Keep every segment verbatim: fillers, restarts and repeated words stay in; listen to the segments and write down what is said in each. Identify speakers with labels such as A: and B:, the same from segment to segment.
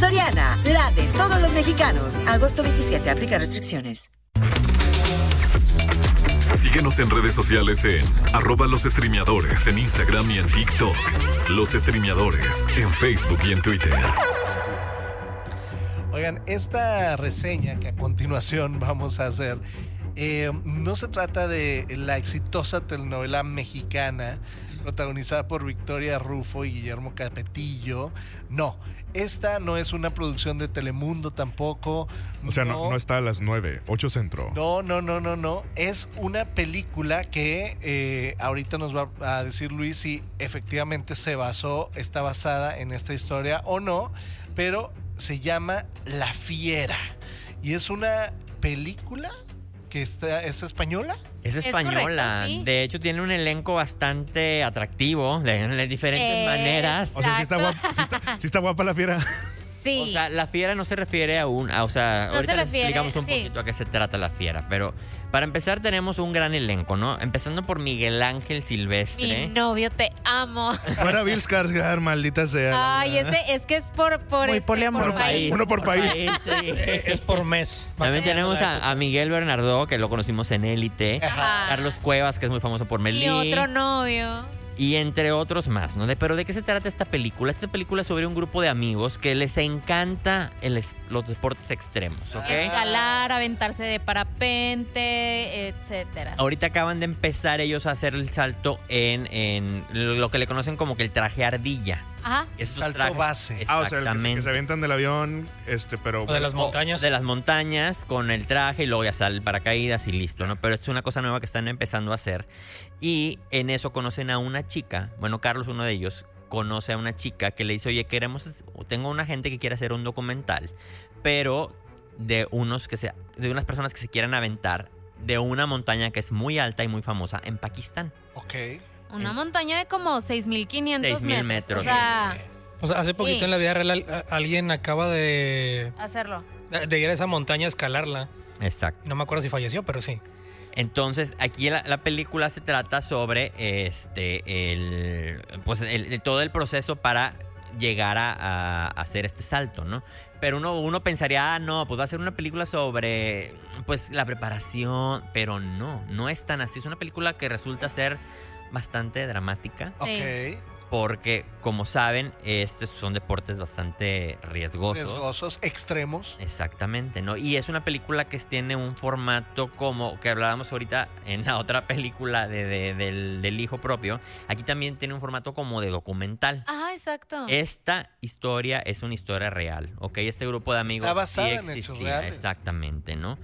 A: Soriana, la de todos los mexicanos. Agosto veintisiete, aplica restricciones.
B: Síguenos en redes sociales en arroba los streameadores en Instagram y en TikTok. Los streameadores en Facebook y en Twitter.
C: Oigan, esta reseña que a continuación vamos a hacer eh, no se trata de la exitosa telenovela mexicana protagonizada por Victoria Rufo y Guillermo Capetillo. No, esta no es una producción de Telemundo tampoco.
D: O sea, no, no, no está a las nueve, ocho centro.
C: No, no, no, no, no. Es una película que eh, ahorita nos va a decir Luis si efectivamente se basó, está basada en esta historia o no, pero se llama La Fiera. Y es una película que está, es española.
E: Es española.
F: Es correcto, sí.
E: De hecho, tiene un elenco bastante atractivo, de, de diferentes
F: Exacto.
E: maneras.
D: O sea, sí está guapa, sí está, sí está guapa la fiera.
F: Sí.
E: O sea, la fiera no se refiere a un... A, o sea,
F: No
E: ahorita
F: se
E: les
F: refiere,
E: explicamos un
F: sí.
E: poquito a qué se trata la fiera. Pero para empezar tenemos un gran elenco, ¿no? Empezando por Miguel Ángel Silvestre.
F: Mi novio, te amo.
D: Fuera Bill Skarsgård, maldita sea.
F: Ay, ese es que es por, por,
G: Muy
F: este,
G: poliamoroso.
F: por país.
D: Uno por país.
E: Sí.
H: Eh, es por mes.
E: También tenemos a, a Miguel Bernardo, que lo conocimos en Élite.
F: Ajá.
E: Carlos Cuevas, que es muy famoso por Melí.
F: Y otro novio.
E: Y entre otros más, ¿no? De, pero ¿de qué se trata esta película? Esta película es sobre un grupo de amigos que les encanta el, ex- los deportes extremos, ¿ok?
F: Escalar, aventarse de parapente, etcétera.
E: Ahorita acaban de empezar ellos a hacer el salto en, en lo que le conocen como que el traje ardilla.
F: Ajá.
E: Estos
C: Salto
E: trajes-
C: base.
D: Ah, o sea, el que se,
E: Exactamente.
D: que se avientan del avión, este, pero...
H: O de las montañas.
E: De las montañas con el traje y luego ya sale el paracaídas y listo, ¿no? Pero es una cosa nueva que están empezando a hacer. Y en eso conocen a una chica, bueno, Carlos, uno de ellos, conoce a una chica que le dice, oye, queremos, tengo una gente que quiere hacer un documental, pero de unos que se, de unas personas que se quieran aventar de una montaña que es muy alta y muy famosa en Pakistán.
C: Ok.
F: Una montaña de como seis mil quinientos
E: seis mil
F: metros.
E: metros.
F: O sea,
H: O sea, hace poquito
F: Sí.
H: en la vida real al- a- alguien acaba de,
F: hacerlo.
H: de ir a esa montaña a escalarla.
E: Exacto.
H: No me acuerdo si falleció, pero sí.
E: Entonces, aquí la, la película se trata sobre este el pues el, el- todo el proceso para llegar a, a hacer este salto, ¿no? Pero uno, uno pensaría, ah, no, pues va a ser una película sobre pues la preparación, pero no, no es tan así. Es una película que resulta ser bastante dramática.
F: Sí.
C: Ok.
E: Porque, como saben, estos son deportes bastante riesgosos.
C: Riesgosos, extremos.
E: Exactamente, ¿no? Y es una película que tiene un formato como que hablábamos ahorita en la otra película de, de- del, del hijo propio. Aquí también tiene un formato como de documental.
F: Ajá, exacto.
E: Esta historia es una historia real, ¿ok? Este grupo de amigos
C: Está basada
E: sí
C: en hechos
E: existía,
C: reales.
E: exactamente, ¿no?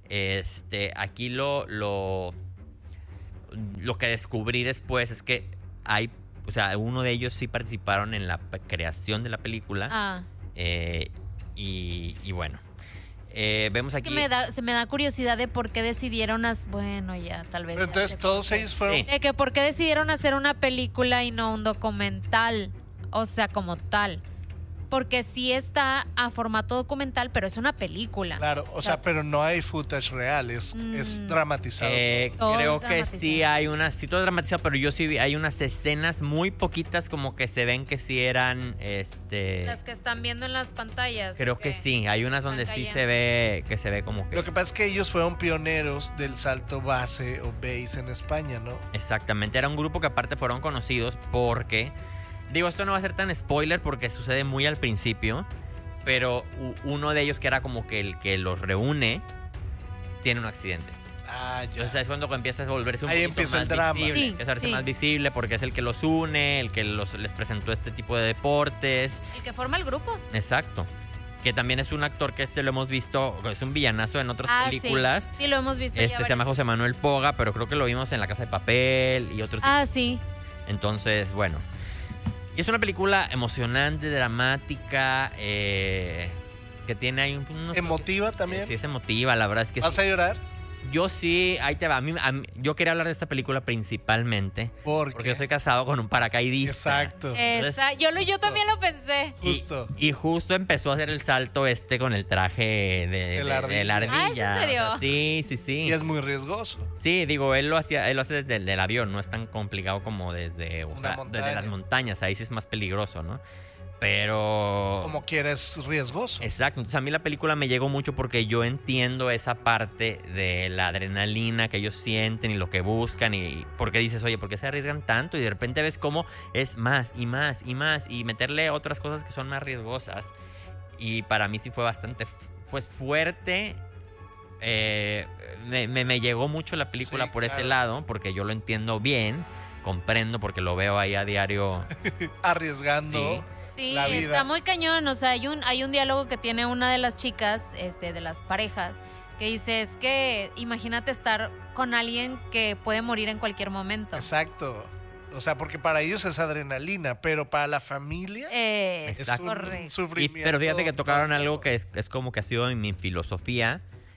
E: Este, aquí lo, lo, lo que descubrí después es que hay, o sea, uno de ellos sí participaron en la p- creación de la película.
F: Ah,
E: eh, y, y bueno, eh, vemos
F: es
E: aquí.
F: que me da, se me da curiosidad de por qué decidieron, as- bueno, ya, tal vez.
C: Pero
F: ya
C: entonces
F: sé
C: todos
F: por qué.
C: ellos fueron...
E: Sí.
F: De que por qué decidieron hacer una película y no un documental, o sea, como tal. Porque sí está a formato documental, pero es una película.
C: Claro, o sea, pero no hay footage real, es,
F: Mm.
C: es dramatizado.
E: Eh,
F: Todo
E: creo
F: es
E: que
F: dramatizado.
E: sí hay unas, sí todo es dramatizado, pero yo sí vi, hay unas escenas muy poquitas como que se ven que sí eran, este,
F: Las que están viendo en las pantallas.
E: creo
F: ¿o
E: que
F: qué?
E: sí, hay unas donde
F: Están
E: sí
F: cayendo.
E: se ve, que se ve como que.
C: Lo que pasa es que ellos fueron pioneros del salto base o base en España, ¿no?
E: Exactamente, era un grupo que aparte fueron conocidos porque, digo, esto no va a ser tan spoiler porque sucede muy al principio, pero u- uno de ellos que era como que el que los reúne, tiene un accidente.
C: Ah, ya.
E: Entonces es cuando empieza a volverse un
C: Ahí
E: poquito
C: empieza
E: más
C: el drama.
E: visible,
F: Sí,
E: empieza a hacerse
F: sí.
E: más visible porque es el que los une, el que los, les presentó este tipo de deportes.
F: El que forma el grupo.
E: Exacto. Que también es un actor que este lo hemos visto, es un villanazo en otras
F: Ah,
E: películas.
F: sí. Sí, lo hemos visto ya
E: Este se llama
F: varias-
E: José Manuel Poga, pero creo que lo vimos en La Casa de Papel y otro tipo.
F: Ah, sí.
E: Entonces, bueno. Y es una película emocionante, dramática, eh, que tiene ahí un- unos...
C: ¿Emotiva también?
E: Sí, es emotiva, la verdad es que
C: ¿Vas
E: sí.
C: a llorar?
E: Yo sí, ahí te va. A mí, a mí- yo quería hablar de esta película principalmente
C: Porque,
E: porque yo soy casado con un paracaidista.
C: Exacto.
F: Esa- yo, lo- yo también lo pensé.
E: Y-
C: Justo.
E: Y, justo empezó a hacer el salto este con el traje de, de,
C: la
E: de la
C: ardilla.
F: Ah, ¿es en
E: ardilla.
F: serio?
E: O sea, sí, sí, sí.
C: Y es muy riesgoso.
E: Sí, digo, él lo hacía, él lo hace desde el del avión, no es tan complicado como desde, o
C: Una
E: sea,
C: montaña.
E: desde las montañas, ahí sí es más peligroso, ¿no? pero...
C: Como quieres riesgoso.
E: Exacto, entonces a mí la película me llegó mucho porque yo entiendo esa parte de la adrenalina que ellos sienten y lo que buscan y porque dices, oye, ¿por qué se arriesgan tanto? Y de repente ves cómo es más y más y más y meterle otras cosas que son más riesgosas. Y para mí sí fue bastante pues, fuerte. Eh, me, me, me llegó mucho la película
C: Sí,
E: por
C: claro.
E: ese lado porque yo lo entiendo bien, comprendo porque lo veo ahí a diario.
C: Arriesgando.
E: Sí.
F: Sí,
C: La vida.
F: está muy cañón. O sea, hay un, hay un diálogo que tiene una de las chicas, este, de las parejas, que dice, es que imagínate estar con alguien que puede morir en cualquier momento.
C: Exacto. O sea, porque para ellos es adrenalina, pero para la familia
F: Eh,
C: es
E: Exacto.
C: un
F: correcto.
E: Y,
C: sufrimiento.
E: pero fíjate que tocaron
C: todo el
E: algo
C: tiempo.
E: que es, es como que ha sido en mi filosofía,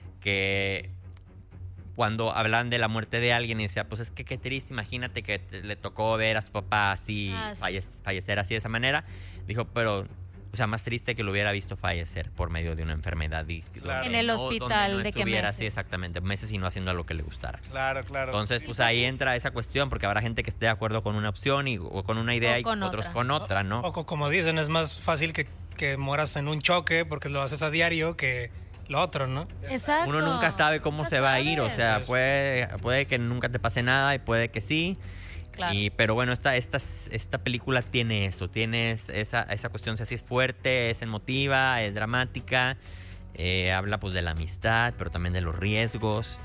E: que cuando hablan de la muerte de alguien y decía, pues es que qué triste, imagínate que te- le tocó ver a su papá así,
F: Ah, sí.
E: falle- fallecer así de esa manera. Dijo, pero, o sea, más triste que lo hubiera visto fallecer por medio de una enfermedad. Y,
C: Claro.
E: donde
F: En el
E: no- donde
F: hospital,
E: no
F: ¿de qué
E: estuviera
F: meses?
E: así exactamente, meses y no haciendo algo que le gustara.
C: Claro, claro.
E: Entonces, pues ahí entra esa cuestión, porque habrá gente que esté de acuerdo con una opción y, o con una idea
F: O
E: y
F: con
E: otros
F: otra.
E: con otra, ¿no?
H: O co- como dicen, es más fácil que, que mueras en un choque porque lo haces a diario que lo otro, ¿no?
F: Exacto.
E: Uno nunca sabe cómo
F: Nunca
E: se va a ir, o
F: sabes.
E: sea,
H: Pues-
E: puede, puede que nunca te pase nada y puede que sí.
F: Claro.
E: Y, pero bueno, esta, esta, esta película tiene eso, tiene es- esa, esa cuestión, o sea, sí es fuerte, es emotiva, es dramática, eh, habla pues de la amistad, pero también de los riesgos.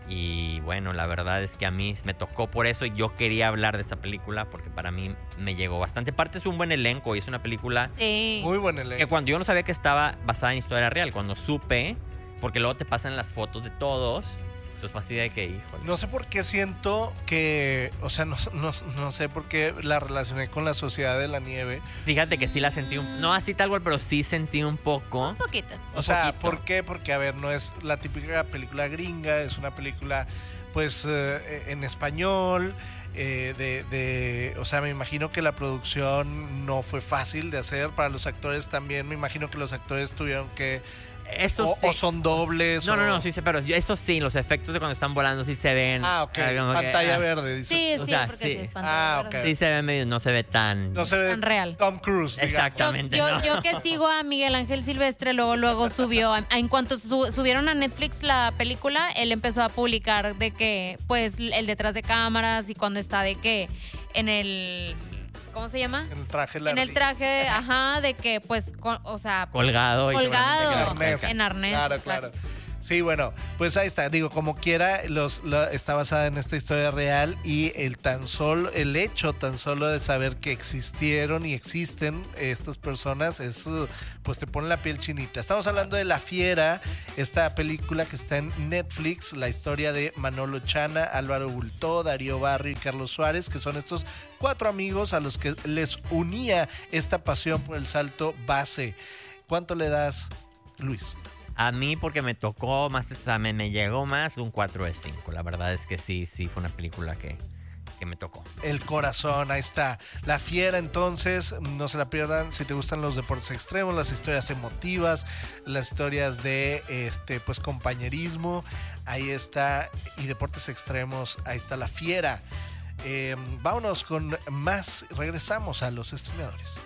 E: Y bueno, la verdad es que a mí me tocó por eso y yo quería hablar de esta película porque para mí me llegó bastante. Aparte es un buen elenco y es una película
F: Sí.
C: Muy buen
E: que
C: elenco.
E: cuando yo no sabía que estaba basada en historia real, cuando supe, porque luego te pasan las fotos de todos, entonces fue así de que, híjole.
C: No sé por qué siento que, o sea, no, no, no sé por qué la relacioné con la Sociedad de la Nieve.
E: Fíjate que sí la sentí, un, no así tal cual, pero sí sentí un poco.
F: Un poquito.
C: O
E: Un
C: sea,
E: poquito.
C: ¿por qué? Porque, a ver, no es la típica película gringa, es una película, pues, eh, en español, eh, de, de, o sea, me imagino que la producción no fue fácil de hacer, para los actores también, me imagino que los actores tuvieron que,
E: Eso
C: o,
E: sí.
C: o son dobles.
E: No,
C: o...
E: no, no, sí, sí, pero eso sí, los efectos de cuando están volando sí se ven.
C: Ah, ok,
E: ah, como que,
C: pantalla
E: ah,
C: verde, dices.
F: Sí,
E: o
F: sí,
E: sea,
F: porque
E: sí.
F: sí es pantalla
C: Ah,
F: verde.
C: ok.
E: Sí se ve medio, no se ve tan.
C: No se ve
F: Tan real.
C: Tom Cruise, digamos.
E: Exacto.
F: Yo,
E: Exactamente,
F: yo,
E: ¿no?
F: yo que sigo a Miguel Ángel Silvestre, luego luego subió, a- en cuanto su- subieron a Netflix la película, él empezó a publicar de que, pues, el detrás de cámaras y cuando está de que en el, ¿cómo se llama?
C: En el traje
F: En el traje, ajá, de que, pues, con- o sea,
E: Colgado. y
F: colgado
E: seguramente que-
C: Arnés.
F: en arnés.
C: Claro,
F: exacto.
C: claro. Sí, bueno, pues ahí está. Digo, como quiera, los, la- está basada en esta historia real y el tan solo, el hecho tan solo de saber que existieron y existen estas personas, es, uh, pues te pone la piel chinita. Estamos hablando de La Fiera, esta película que está en Netflix, la historia de Manolo Chana, Álvaro Bultó, Darío Barrio y Carlos Suárez, que son estos cuatro amigos a los que les unía esta pasión por el salto base. ¿Cuánto le das, Luis?
E: A mí porque me tocó más, o sea, me, me llegó más de un cuatro de cinco. La verdad es que sí, sí, fue una película que, que me tocó.
C: El corazón, ahí está. La Fiera, entonces, no se la pierdan si te gustan los deportes extremos, las historias emotivas, las historias de este pues compañerismo, ahí está, y deportes extremos, ahí está La Fiera. Eh, vámonos con más, regresamos a los streamadores.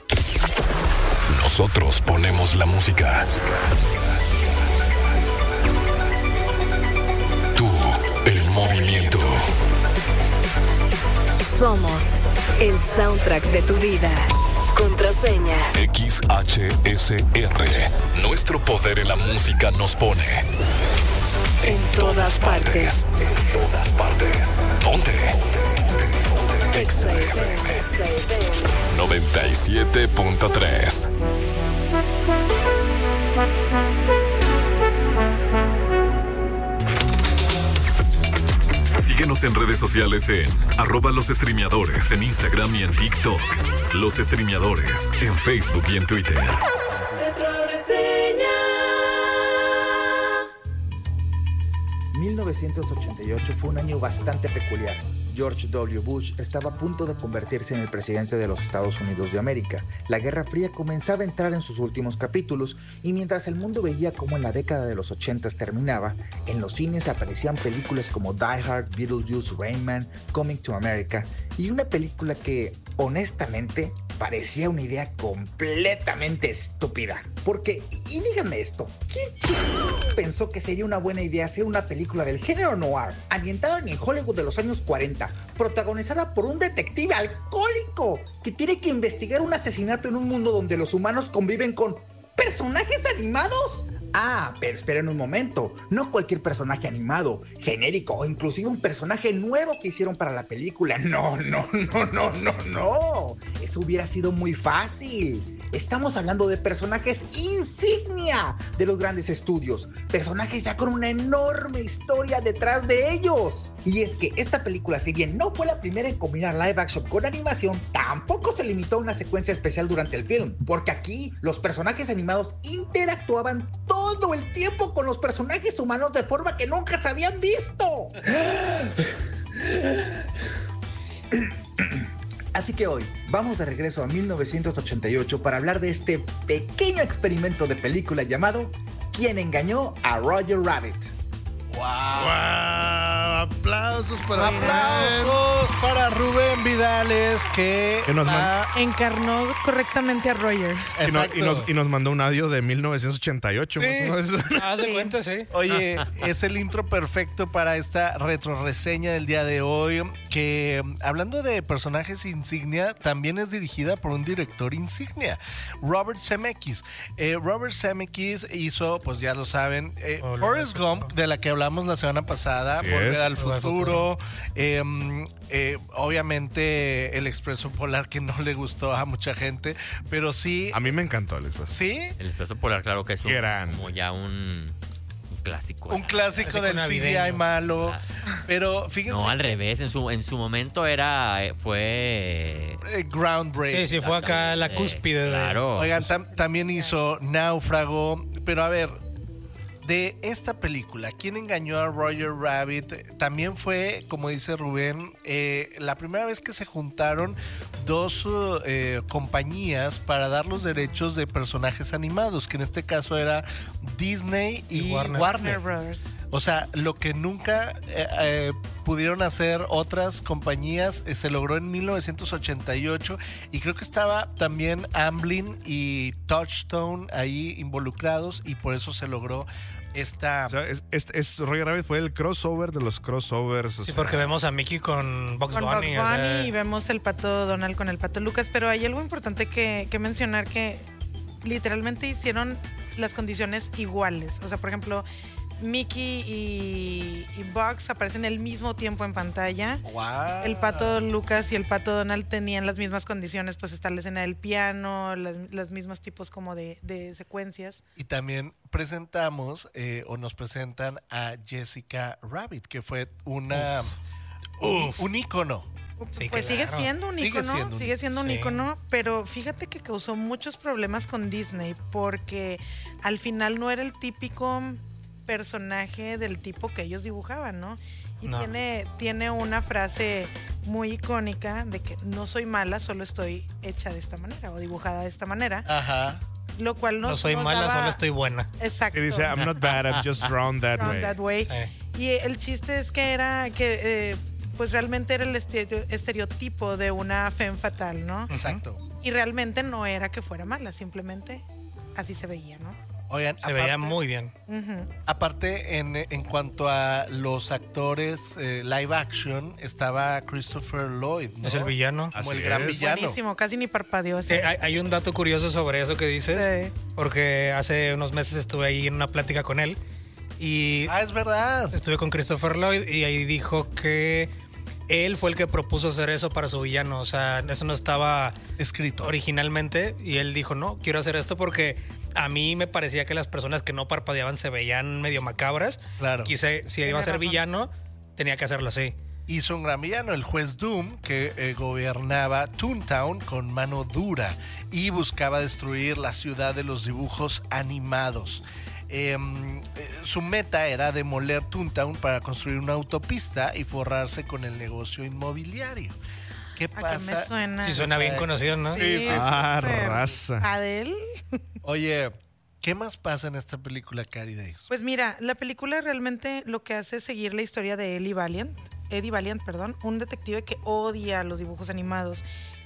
B: Nosotros ponemos la música. Tú, el movimiento.
G: Somos el soundtrack de tu vida. Contraseña.
B: X H S R. Nuestro poder en la música nos pone.
G: En todas partes.
B: En todas partes. Ponte.
G: Exa F M. Exa F M.
B: noventa y siete punto tres. Síguenos en redes sociales en arroba los streameadores en Instagram y en TikTok. Los streameadores en Facebook y en Twitter.
I: mil novecientos ochenta y ocho fue un año bastante peculiar. George W. Bush estaba a punto de convertirse en el presidente de los Estados Unidos de América. La Guerra Fría comenzaba a entrar en sus últimos capítulos y mientras el mundo veía cómo en la década de los ochenta terminaba, en los cines aparecían películas como Die Hard, Beetlejuice, Rain Man, Coming to America y una película que, honestamente, parecía una idea completamente estúpida. Porque, y díganme esto, ¿quién chico pensó que sería una buena idea hacer una película del género noir, ambientada en el Hollywood de los años cuarenta, protagonizada por un detective alcohólico que tiene que investigar un asesinato en un mundo donde los humanos conviven con personajes animados? Ah, pero esperen un momento, no cualquier personaje animado, genérico o inclusive un personaje nuevo que hicieron para la película. No, no, no, no, no, no. Eso hubiera sido muy fácil. Estamos hablando de personajes insignia de los grandes estudios, personajes ya con una enorme historia detrás de ellos. Y es que esta película, si bien no fue la primera en combinar live action con animación, tampoco se limitó a una secuencia especial durante el film, porque aquí los personajes animados interactuaban todo el tiempo con los personajes humanos de forma que nunca se habían visto. Así que hoy vamos de regreso a mil novecientos ochenta y ocho para hablar de este pequeño experimento de película llamado ¿Quién engañó a Roger Rabbit?
C: ¡Wow!
D: ¡Wow! Aplausos para
C: Aplausos para Rubén Vidales que,
D: Que nos
C: va-
J: Encarnó correctamente a Roger.
D: Y, no-
C: Exacto.
D: y nos, y nos mandó un audio de mil novecientos ochenta y ocho.
C: Sí.
D: más o menos.
H: Haz de cuenta, sí.
C: Oye, es el intro perfecto para esta retroreseña del día de hoy, que hablando de personajes insignia, también es dirigida por un director insignia, Robert Zemeckis. Eh, Robert Zemeckis hizo, pues ya lo saben, eh,
H: Oh,
C: Forrest
H: lo-
C: Gump, de la que hablamos la semana pasada,
D: Así
C: Volver
D: es.
C: al
H: Volver al
C: futuro, eh, eh, obviamente El Expreso Polar, que no le gustó a mucha gente, pero sí...
D: A mí me encantó el expreso.
C: ¿Sí?
E: El Expreso Polar, claro que es un,
D: Gran.
E: como ya un, un clásico.
C: Un clásico
H: Clásico
C: del C G I
H: navideño.
C: malo,
E: Ah.
C: pero fíjense...
E: No, al revés, en su, en su momento era, eh, fue...
C: eh, groundbreaking.
H: Sí, sí, fue acá la cúspide. de-
E: Claro.
C: Oigan, tam- también hizo Náufrago, pero a ver, de esta película, ¿Quién engañó a Roger Rabbit? También fue, como dice Rubén, eh, la primera vez que se juntaron dos uh, eh, compañías para dar los derechos de personajes animados, que en este caso era Disney y,
H: Y Warner.
C: Warner.
J: Warner Brothers.
C: O sea, lo que nunca eh, eh, pudieron hacer otras compañías eh, se logró en mil novecientos ochenta y ocho y creo que estaba también Amblin y Touchstone ahí involucrados y por eso se logró esta...
D: O sea, es, es- es- Roger Rabbit fue el crossover de los crossovers. o
H: Sí,
D: sea,
H: porque vemos a Mickey con Bugs
J: Con
H: Bunny.
J: Bugs
H: o sea,
J: Bunny y vemos el pato Donald con el pato Lucas, pero hay algo importante que, que mencionar, que literalmente hicieron las condiciones iguales. O sea, por ejemplo, Mickey y, y Bugs aparecen al mismo tiempo en pantalla.
C: ¡Wow!
J: El pato Lucas y el pato Donald tenían las mismas condiciones, pues está la escena del piano, las, los mismos tipos como de, de secuencias.
C: Y también presentamos eh, o nos presentan a Jessica Rabbit, que fue una... un, un ícono.
H: Sí,
J: Pues sigue
H: claro.
J: siendo un
C: Sigue
J: icono,
C: siendo un-
J: sigue siendo un
H: sí.
J: icono, pero fíjate que causó muchos problemas con Disney porque al final no era el típico personaje del tipo que ellos dibujaban, ¿no? Y
H: No.
J: tiene, tiene una frase muy icónica de que no soy mala, solo estoy hecha de esta manera o dibujada de esta manera,
C: Ajá.
J: lo cual nos,
H: No soy
J: nos
H: mala,
J: daba-
H: solo estoy buena.
J: Exacto.
D: Y dice, I'm not bad, I'm just drawn that
J: Drawn
D: way.
J: that way.
H: Sí.
J: Y el chiste es que era que eh, pues realmente era el estereo- estereotipo de una femme fatal, ¿no?
C: Exacto.
J: Y realmente no era que fuera mala, simplemente así se veía, ¿no?
C: Oigan,
H: Se veía
C: aparte-
H: muy bien.
J: Ujú.
C: Aparte, en, en cuanto a los actores eh, live action, estaba Christopher Lloyd, ¿no?
H: Es el villano.
C: Como
D: Así
C: el gran
D: es.
C: villano.
J: Buenísimo, casi ni parpadeó.
H: Sí, hay, hay un dato curioso sobre eso que dices,
J: Sí.
H: porque hace unos meses estuve ahí en una plática con él y
C: Ah, es verdad.
H: estuve con Christopher Lloyd y ahí dijo que él fue el que propuso hacer eso para su villano, o sea, eso no estaba
C: Escrito.
H: originalmente y él dijo, no, quiero hacer esto porque a mí me parecía que las personas que no parpadeaban se veían medio macabras.
C: Claro.
H: Quise, si iba a ser
J: razón.
H: villano, tenía que hacerlo así.
C: Hizo un gran villano, el juez Doom, que eh, gobernaba Toontown con mano dura y buscaba destruir la ciudad de los dibujos animados. Eh, eh, su meta era demoler Toontown para construir una autopista y forrarse con el negocio inmobiliario. ¿Qué
J: ¿A qué
C: pasa?
J: me suena?
H: Sí, suena bien
C: Sí.
H: conocido, ¿no?
C: Sí, sí, sí.
D: Ah,
J: súper.
D: raza.
J: ¿Adel?
C: Oye, ¿qué más pasa en esta película, Cari Days?
J: Pues mira, la película realmente lo que hace es seguir la historia de Eddie Valiant, Eddie Valiant, perdón, un detective que odia los dibujos animados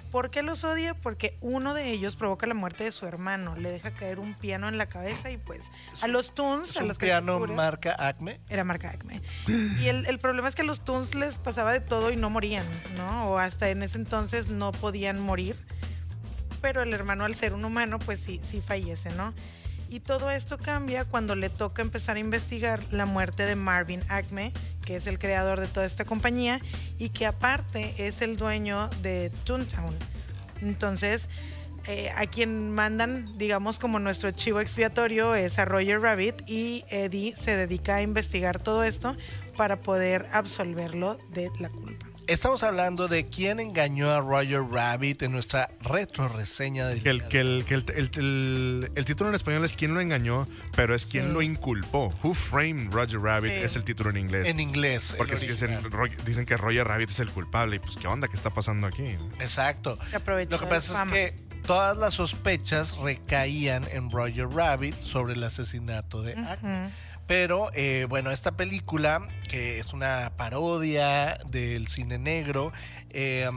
J: ¿Por qué los odia? Porque uno de ellos provoca la muerte de su hermano, le deja caer un piano en la cabeza y pues a los Toons,
C: ¿Es
J: a
C: un
J: las
C: piano
J: caricaturas-
C: marca Acme?
J: Era marca Acme. Y el, el problema es que a los Toons les pasaba de todo y no morían, ¿no? O hasta en ese entonces no podían morir. Pero el hermano, al ser un humano, pues sí, sí fallece, ¿no? Y todo esto cambia cuando le toca empezar a investigar la muerte de Marvin Acme, que es el creador de toda esta compañía y que aparte es el dueño de Toontown. Entonces, eh, a quien mandan, digamos, como nuestro chivo expiatorio es a Roger Rabbit, y Eddie se dedica a investigar todo esto para poder absolverlo de la culpa.
C: Estamos hablando de quién engañó a Roger Rabbit en nuestra retro reseña del
D: Que el, que el, que el, el, el- el título en español es quién lo engañó, pero es quién
J: Sí.
D: lo inculpó. Who Framed Roger Rabbit
J: Sí.
D: es el título en inglés.
C: en inglés. el
D: Porque si
C: original.
D: dicen, Ro- dicen que Roger Rabbit es el culpable. Y pues, ¿qué onda? ¿Qué está pasando aquí?
C: Exacto.
J: Se aprovechó
C: Lo que
J: de
C: pasa
J: su
C: es
J: fama.
C: que todas las sospechas recaían en Roger Rabbit sobre el asesinato de Acme.
J: Ujú.
C: Pero eh, bueno, esta película, que es una parodia del cine negro, eh,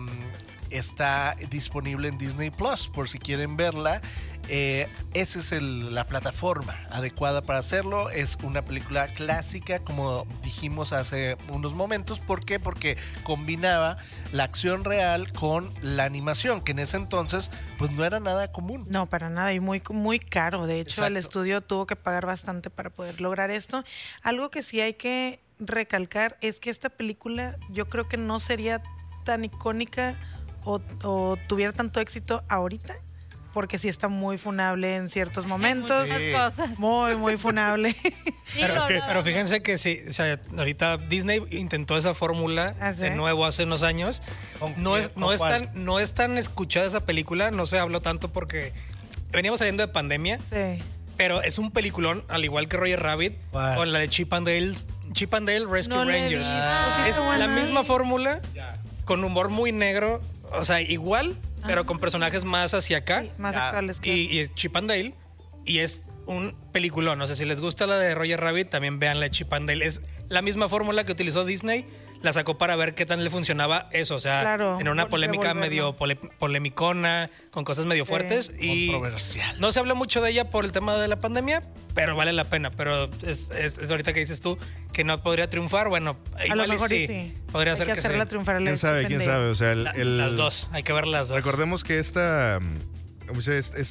C: está disponible en Disney Plus, por si quieren verla. Eh, esa es el- la plataforma adecuada para hacerlo. Es una película clásica, como dijimos hace unos momentos. ¿Por qué? Porque combinaba la acción real con la animación, que en ese entonces pues no era nada común.
J: No, para nada, y muy, muy caro. De hecho, el
C: Exacto.
J: estudio tuvo que pagar bastante para poder lograr esto. Algo que sí hay que recalcar es que esta película yo creo que no sería tan icónica o, o tuviera tanto éxito ahorita, porque sí está muy funable en ciertos momentos.
F: Muchas
C: Sí.
F: cosas.
J: Muy, muy funable.
F: Sí,
H: Pero,
F: lo-
H: es que-
F: lo-
H: pero fíjense que sí, o sea, ahorita Disney intentó esa fórmula
J: ¿Ah, sí?
H: de nuevo hace unos años.
C: ¿Con
H: No
C: quién?
H: es,
C: ¿Con
H: no, es
C: cuál?
H: tan, no es tan escuchada esa película, no se habló tanto porque veníamos saliendo de pandemia,
J: Sí.
H: pero es un peliculón, al igual que Roger Rabbit,
C: ¿Cuál?
H: con la de Chip and Dale, Chip and Dale Rescue
J: No la he
H: Rangers.
J: visto.
C: Ah.
J: Sí
H: Es
J: está
H: la
J: buena.
H: misma fórmula, con humor muy negro, o sea, igual, pero con personajes más hacia acá.
J: Sí, más
C: Ya.
J: actuales que
H: Y, y es Chip and Dale. Y es un peliculón. No sé si les gusta la de Roger Rabbit, también vean la de Chip and Dale. Es la misma fórmula que utilizó Disney. La sacó para ver qué tan le funcionaba eso. O sea,
J: Claro,
H: tener una
J: por
H: polémica
J: revolverlo.
H: medio pole- polemicona, con cosas medio fuertes. Y
C: Controversial.
H: no se habla mucho de ella por el tema de la pandemia, pero vale la pena. Pero es, es- es ahorita que dices tú que no podría triunfar. Bueno,
J: a
H: igual
J: lo
H: y
J: mejor y
H: sí.
J: sí.
H: Podría
J: Hay
H: ser
J: que
H: que,
J: hacerla
H: sí.
J: triunfar a la
D: ¿Quién sabe?
J: Chip and
D: ¿Quién
J: Dale.
D: sabe? O sea, el,
H: La-
D: el-
H: las dos, hay que ver las dos.
D: Recordemos que esta, mm, ¿cómo se dice?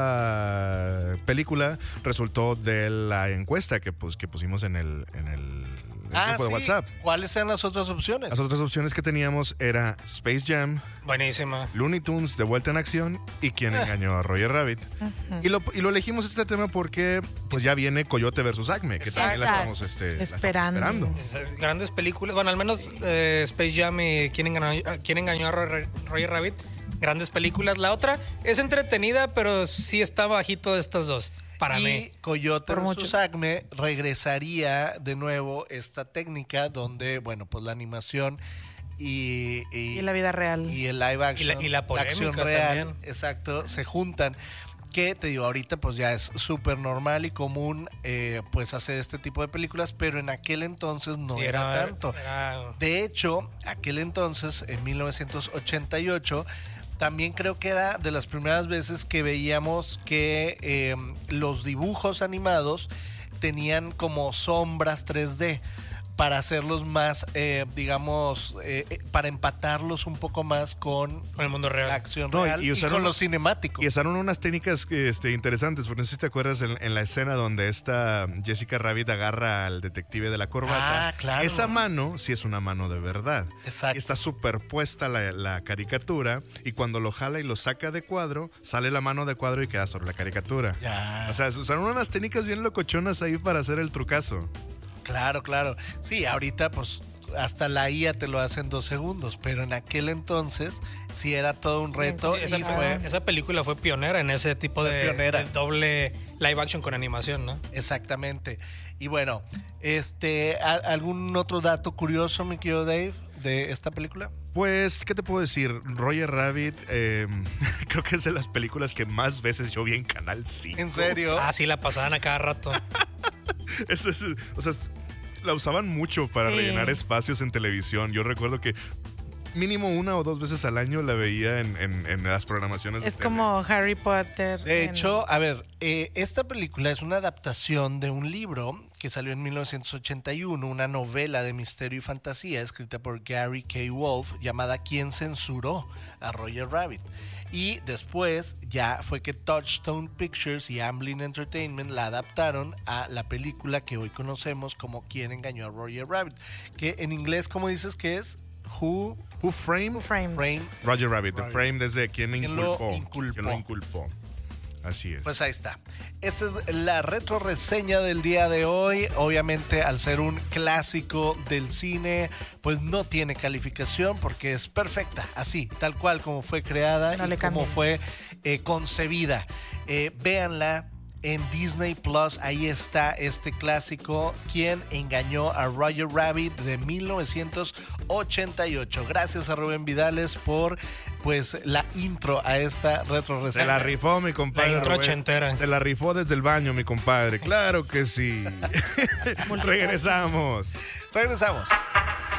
D: esta película resultó de la encuesta que, pues, que pusimos en el, en el
C: Ah,
D: grupo de
C: sí.
D: WhatsApp.
C: ¿Cuáles eran las otras opciones?
D: Las otras opciones que teníamos era Space Jam,
H: Buenísima.
D: Looney Tunes de vuelta en acción y quién engañó a Roger Rabbit. y, lo, y lo elegimos este tema porque pues ya viene Coyote versus Acme, que también la
F: Exacto.
D: estamos, este, la estamos
J: Esperando.
D: esperando.
H: Es, eh, Grandes películas. Bueno, al menos eh, Space Jam y ¿Quién engañó, quién engañó a Roger, Roger Rabbit? Grandes películas. La otra es entretenida, pero sí está bajito de estas dos. Para
C: y
H: mí.
C: Coyote
J: Por
C: versus
J: mucho.
C: Acme regresaría de nuevo esta técnica donde, bueno, pues la animación y, y,
J: Y la vida real.
C: y el live action,
H: Y la- y la
C: acción
H: polémica
C: real,
H: también.
C: exacto, se juntan. Que te digo, ahorita pues ya es súper normal y común eh, pues hacer este tipo de películas, pero en aquel entonces no
H: Sí,
C: era, tanto.
H: era-
C: De hecho, aquel entonces, en mil novecientos ochenta y ocho, también creo que era de las primeras veces que veíamos que eh, los dibujos animados tenían como sombras tres D para hacerlos más, eh, digamos, eh, eh, para empatarlos un poco más con
H: con el mundo real.
C: la acción
D: No, y
C: real y,
D: usaron-
C: con lo cinemático.
D: Y usaron unas técnicas este, interesantes, porque no sé si te acuerdas en, en la escena donde esta Jessica Rabbit agarra al detective de la corbata.
C: Ah, claro.
D: Esa mano sí es una mano de verdad.
C: Exacto.
D: Y está superpuesta la, la caricatura y cuando lo jala y lo saca de cuadro, sale la mano de cuadro y queda sobre la caricatura.
C: Ya.
D: O sea, usaron unas técnicas bien locochonas ahí para hacer el trucazo.
C: Claro, claro. Sí, ahorita pues hasta la I A te lo hace en dos segundos, pero en aquel entonces sí era todo un reto
H: Esa,
C: y fue
H: esa película fue pionera en ese tipo
C: Fue
H: de,
C: pionera.
H: de doble live action con animación, ¿no?
C: exactamente. Y bueno, este, ¿a- ¿algún otro dato curioso, mi querido Dave, de esta película?
D: Pues, ¿qué te puedo decir? Roger Rabbit, eh, creo que es de las películas que más veces yo vi en Canal cinco.
C: ¿En serio?
H: Ah, sí, la pasaban a cada rato.
D: Es- es- o sea, la usaban mucho para
J: Sí.
D: rellenar espacios en televisión. Yo recuerdo que mínimo una o dos veces al año la veía en, en, en las programaciones.
J: Es
D: de
J: como Harry Potter.
C: De
J: en-
C: hecho, a ver, eh, esta película es una adaptación de un libro que salió en mil novecientos ochenta y uno, una novela de misterio y fantasía escrita por Gary K. Wolf llamada ¿Quién censuró a Roger Rabbit? Y después ya fue que Touchstone Pictures y Amblin Entertainment la adaptaron a la película que hoy conocemos como ¿Quién engañó a Roger Rabbit? Que en inglés, ¿cómo dices que es? Who,
D: Who Framed?
J: Who Framed
C: Framed
D: Roger Rabbit. The
C: Rabbit.
D: Frame desde quién
C: ¿Quién lo
D: inculpó.
C: inculpó?
D: ¿Quién lo inculpó? Así es.
C: Pues ahí está. Esta es la retro reseña del día de hoy. Obviamente, al ser un clásico del cine, pues no tiene calificación porque es perfecta, así, tal cual como fue creada
J: No
C: y
J: le
C: como
J: cambien.
C: fue eh, concebida. Eh, véanla en Disney Plus, ahí está este clásico, ¿Quién engañó a Roger Rabbit? De mil novecientos ochenta y ocho. Gracias a Rubén Vidales por pues la intro a esta retro reseña.
D: Se la rifó mi compadre.
H: La intro
D: Rubén.
H: ochentera.
D: Se la rifó desde el baño mi compadre. Claro que sí. Regresamos.
C: Regresamos.